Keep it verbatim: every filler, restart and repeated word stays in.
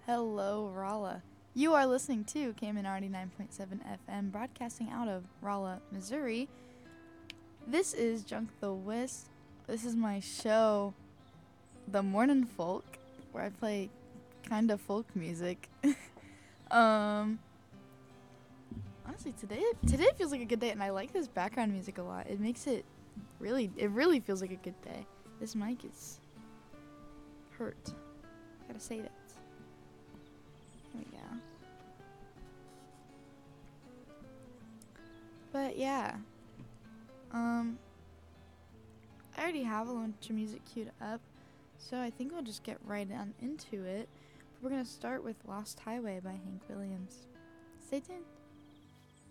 Hello, Rolla. You are listening to K M N R ninety-nine point seven F M, broadcasting out of Rolla, Missouri. This is Junk the West. This is my show, The Morning Folk, where I play kind of folk music. um, honestly, today today feels like a good day, and I like this background music a lot. It makes it really, it really feels like a good day. This mic is hurt. I gotta say that. There we go. But yeah, um, I already have a bunch of music queued up, so I think we'll just get right on into it. We're gonna start with Lost Highway by Hank Williams. Stay tuned.